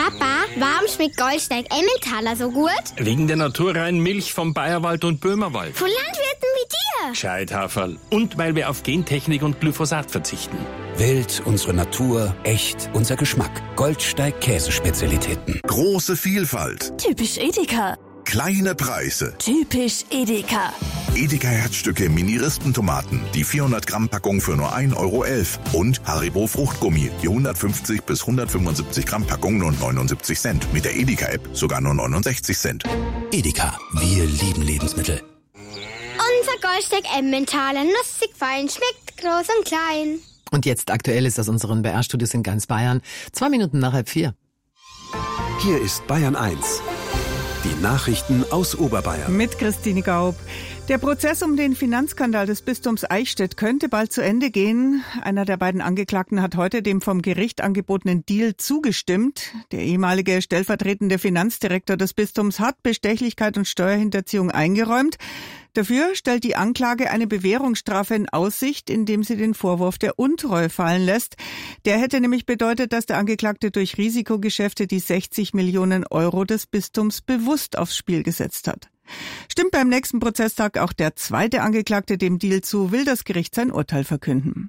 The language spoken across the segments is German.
Papa, warum schmeckt Goldsteig Emmentaler so gut? Wegen der naturreinen Milch vom Bayerwald und Böhmerwald. Von Landwirten wie dir. Gescheithaferl. Und weil wir auf Gentechnik und Glyphosat verzichten. Wild, unsere Natur, echt, unser Geschmack. Goldsteig Käsespezialitäten. Große Vielfalt. Typisch Edeka. Kleine Preise. Typisch Edeka. Edeka Herzstücke Mini-Rispentomaten. Die 400 Gramm Packung für nur 1,11 Euro. Und Haribo Fruchtgummi. Die 150 bis 175 Gramm Packung nur 79 Cent. Mit der Edeka App sogar nur 69 Cent. Edeka, wir lieben Lebensmittel. Unser Goldsteig Emmentaler, nussig fein, schmeckt groß und klein. Und jetzt Aktuelles aus unseren BR-Studios in ganz Bayern. 2 Minuten nach 3:30. Hier ist Bayern 1. Die Nachrichten aus Oberbayern. Mit Christine Gaub. Der Prozess um den Finanzskandal des Bistums Eichstätt könnte bald zu Ende gehen. Einer der beiden Angeklagten hat heute dem vom Gericht angebotenen Deal zugestimmt. Der ehemalige stellvertretende Finanzdirektor des Bistums hat Bestechlichkeit und Steuerhinterziehung eingeräumt. Dafür stellt die Anklage eine Bewährungsstrafe in Aussicht, indem sie den Vorwurf der Untreue fallen lässt. Der hätte nämlich bedeutet, dass der Angeklagte durch Risikogeschäfte die 60 Millionen Euro des Bistums bewusst aufs Spiel gesetzt hat. Stimmt beim nächsten Prozesstag auch der zweite Angeklagte dem Deal zu, will das Gericht sein Urteil verkünden.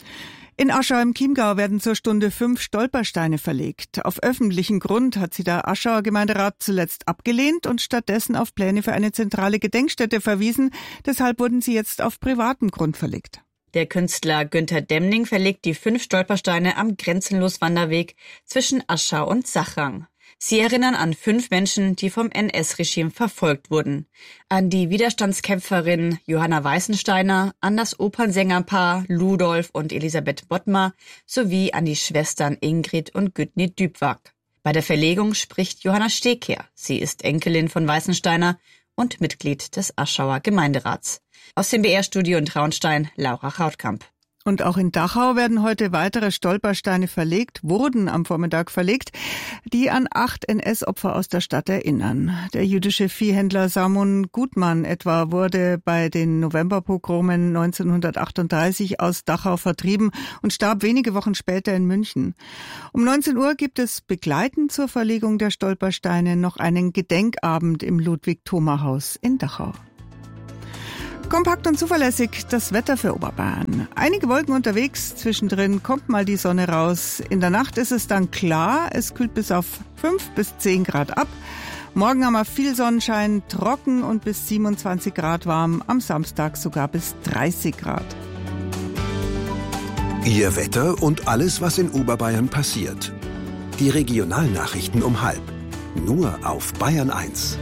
In Aschau im Chiemgau werden zur Stunde 5 Stolpersteine verlegt. Auf öffentlichen Grund hat sie der Aschauer Gemeinderat zuletzt abgelehnt und stattdessen auf Pläne für eine zentrale Gedenkstätte verwiesen. Deshalb wurden sie jetzt auf privaten Grund verlegt. Der Künstler Günther Demning verlegt die 5 Stolpersteine am Grenzenlos-Wanderweg zwischen Aschau und Sachrang. Sie erinnern an 5 Menschen, die vom NS-Regime verfolgt wurden. An die Widerstandskämpferin Johanna Weißensteiner, an das Opernsängerpaar Ludolf und Elisabeth Bottmar sowie an die Schwestern Ingrid und Gütni Dübwag. Bei der Verlegung spricht Johanna Stekehr. Sie ist Enkelin von Weißensteiner und Mitglied des Aschauer Gemeinderats. Aus dem BR-Studio in Traunstein, Laura Krautkamp. Und auch in Dachau werden heute weitere Stolpersteine wurden am Vormittag verlegt, die an 8 NS-Opfer aus der Stadt erinnern. Der jüdische Viehhändler Salmon Gutmann etwa wurde bei den Novemberpogromen 1938 aus Dachau vertrieben und starb wenige Wochen später in München. Um 19 Uhr gibt es begleitend zur Verlegung der Stolpersteine noch einen Gedenkabend im Ludwig-Thoma-Haus in Dachau. Kompakt und zuverlässig das Wetter für Oberbayern. Einige Wolken unterwegs, zwischendrin kommt mal die Sonne raus. In der Nacht ist es dann klar, es kühlt bis auf 5 bis 10 Grad ab. Morgen haben wir viel Sonnenschein, trocken und bis 27 Grad warm. Am Samstag sogar bis 30 Grad. Ihr Wetter und alles, was in Oberbayern passiert. Die Regionalnachrichten um 12:30. Nur auf Bayern 1.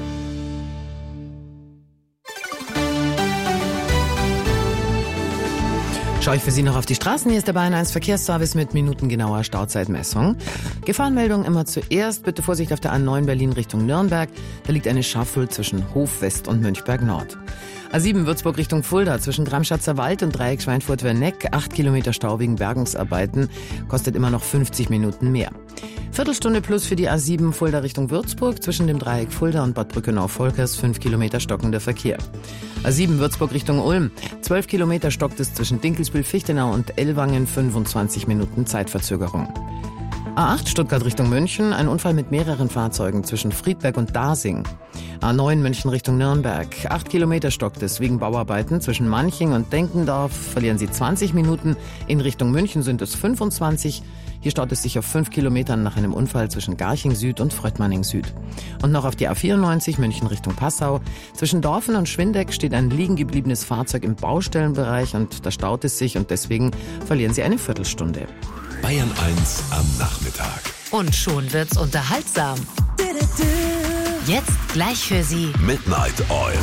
Schaue ich für Sie noch auf die Straßen. Hier ist der Bayern 1 Verkehrsservice mit minutengenauer Stauzeitmessung. Gefahrenmeldung immer zuerst. Bitte Vorsicht auf der A9 Berlin Richtung Nürnberg. Da liegt eine Schafel zwischen Hof West und Münchberg Nord. A7 Würzburg Richtung Fulda zwischen Gramschatzer Wald und Dreieck Schweinfurt-Werneck. 8 Kilometer Stau wegen Bergungsarbeiten. Kostet immer noch 50 Minuten mehr. Viertelstunde plus für die A7 Fulda Richtung Würzburg zwischen dem Dreieck Fulda und Bad Brückenau-Volkers. 5 Kilometer stockender Verkehr. A7 Würzburg Richtung Ulm. 12 Kilometer stockt es zwischen Dinkelsbühl-Fichtenau und Ellwangen. 25 Minuten Zeitverzögerung. A8 Stuttgart Richtung München, ein Unfall mit mehreren Fahrzeugen zwischen Friedberg und Dasing. A9 München Richtung Nürnberg, 8 Kilometer stockt es wegen Bauarbeiten zwischen Manching und Denkendorf, verlieren Sie 20 Minuten, in Richtung München sind es 25. Hier staut es sich auf 5 Kilometern nach einem Unfall zwischen Garching Süd und Fröttmanning Süd. Und noch auf die A94 München Richtung Passau. Zwischen Dorfen und Schwindeck steht ein liegen gebliebenes Fahrzeug im Baustellenbereich und da staut es sich und deswegen verlieren Sie eine Viertelstunde. Bayern 1 am Nachmittag. Und schon wird's unterhaltsam. Jetzt gleich für Sie Midnight Oil.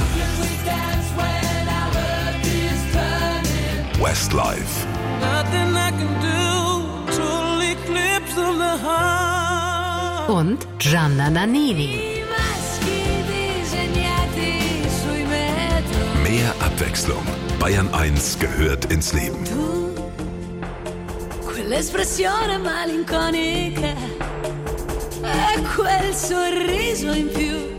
Westlife. und Gianna Nannini. Mehr Abwechslung. Bayern 1 gehört ins Leben. Quell'espressione malinconica e quel sorriso in più.